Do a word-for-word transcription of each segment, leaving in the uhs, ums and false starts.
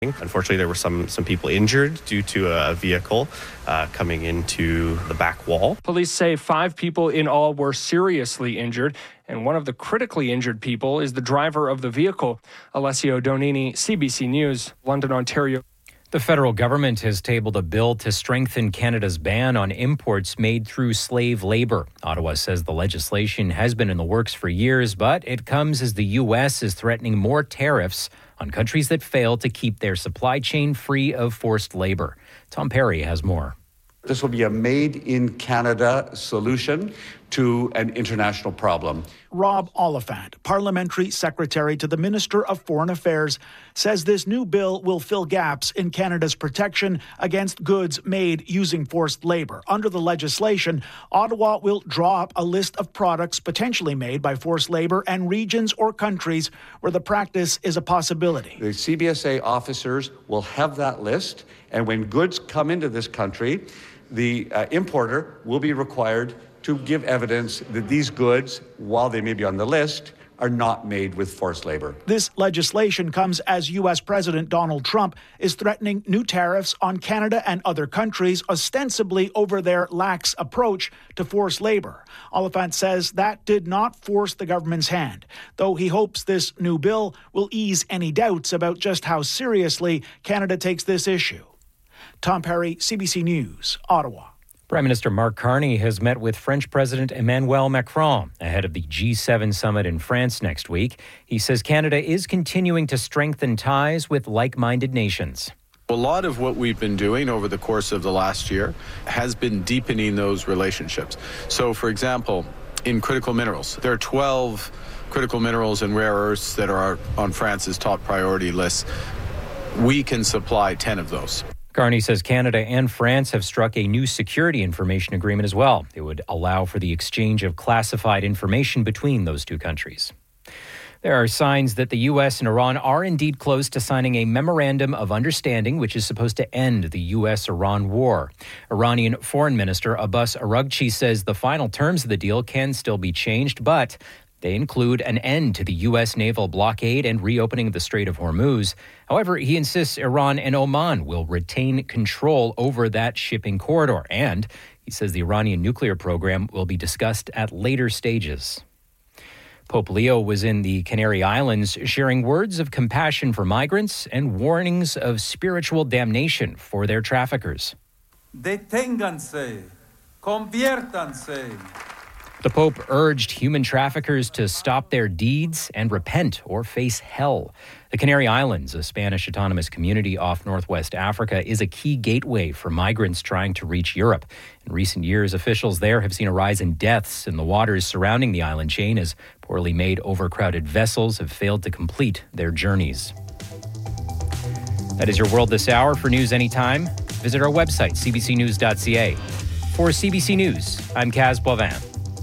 Unfortunately, there were some some people injured due to a vehicle uh, coming into the back wall. Police say five people in all were seriously injured, and one of the critically injured people is the driver of the vehicle. Alessio Donini, C B C News, London, Ontario. The federal government has tabled a bill to strengthen Canada's ban on imports made through slave labor. Ottawa says the legislation has been in the works for years, but it comes as the U S is threatening more tariffs on countries that fail to keep their supply chain free of forced labor. Tom Perry has more. This will be a made-in-Canada solution to an international problem. Rob Oliphant, Parliamentary Secretary to the Minister of Foreign Affairs, says this new bill will fill gaps in Canada's protection against goods made using forced labor. Under the legislation, Ottawa will draw up a list of products potentially made by forced labor and regions or countries where the practice is a possibility. The C B S A officers will have that list, and when goods come into this country, the uh, importer will be required to give evidence that these goods, while they may be on the list, are not made with forced labor. This legislation comes as U S President Donald Trump is threatening new tariffs on Canada and other countries, ostensibly over their lax approach to forced labor. Oliphant says that did not force the government's hand, though he hopes this new bill will ease any doubts about just how seriously Canada takes this issue. Tom Perry, C B C News, Ottawa. Prime Minister Mark Carney has met with French President Emmanuel Macron ahead of the G seven summit in France next week. He says Canada is continuing to strengthen ties with like-minded nations. A lot of what we've been doing over the course of the last year has been deepening those relationships. So, for example, in critical minerals, there are twelve critical minerals and rare earths that are on France's top priority list. We can supply ten of those. Carney says Canada and France have struck a new security information agreement as well. It would allow for the exchange of classified information between those two countries. There are signs that the U S and Iran are indeed close to signing a memorandum of understanding, which is supposed to end the U S Iran war. Iranian Foreign Minister Abbas Araghchi says the final terms of the deal can still be changed, but they include an end to the U S naval blockade and reopening of the Strait of Hormuz. However, he insists Iran and Oman will retain control over that shipping corridor. And he says the Iranian nuclear program will be discussed at later stages. Pope Leo was in the Canary Islands sharing words of compassion for migrants and warnings of spiritual damnation for their traffickers. Deténganse, conviértanse. The Pope urged human traffickers to stop their deeds and repent or face hell. The Canary Islands, a Spanish autonomous community off northwest Africa, is a key gateway for migrants trying to reach Europe. In recent years, officials there have seen a rise in deaths in the waters surrounding the island chain as poorly made, overcrowded vessels have failed to complete their journeys. That is your World This Hour. For news anytime, visit our website, c b c news dot c a. For C B C News, I'm Kaz Boivin.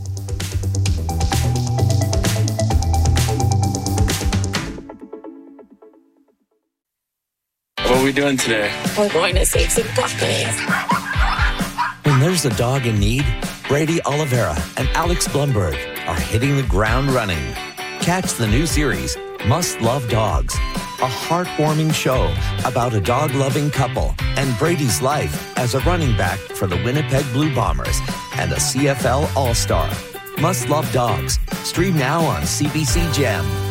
What are we doing today? We're going to save some puppies. When there's a dog in need, Brady Oliveira and Alex Blumberg are hitting the ground running. Catch the new series, Must Love Dogs, a heartwarming show about a dog-loving couple and Brady's life as a running back for the Winnipeg Blue Bombers and a C F L All-Star. Must Love Dogs. Stream now on C B C Gem.